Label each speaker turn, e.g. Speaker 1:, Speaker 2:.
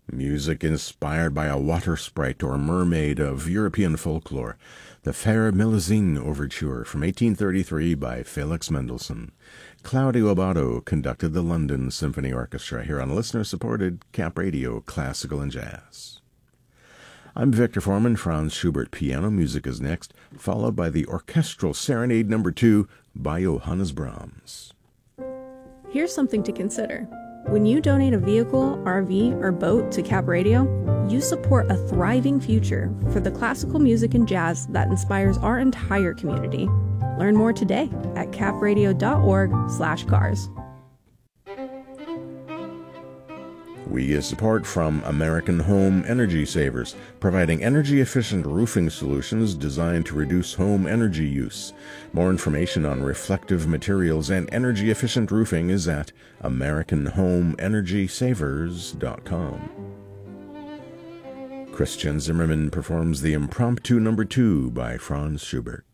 Speaker 1: Music inspired by a water sprite or mermaid of European folklore. The Fair Melusine Overture from 1833 by Felix Mendelssohn. Claudio Abbado conducted the London Symphony Orchestra here on listener-supported Cap Radio Classical and Jazz. I'm Victor Foreman. Franz Schubert piano music is next, followed by the Orchestral Serenade No. 2 by Johannes Brahms.
Speaker 2: Here's something to consider. When you donate a vehicle, RV, or boat to Cap Radio, you support a thriving future for the classical music and jazz that inspires our entire community. Learn more today at capradio.org/cars.
Speaker 1: We get support from American Home Energy Savers, providing energy-efficient roofing solutions designed to reduce home energy use. More information on reflective materials and energy-efficient roofing is at AmericanHomeEnergySavers.com. Christian Zimmermann performs the Impromptu No. 2 by Franz Schubert.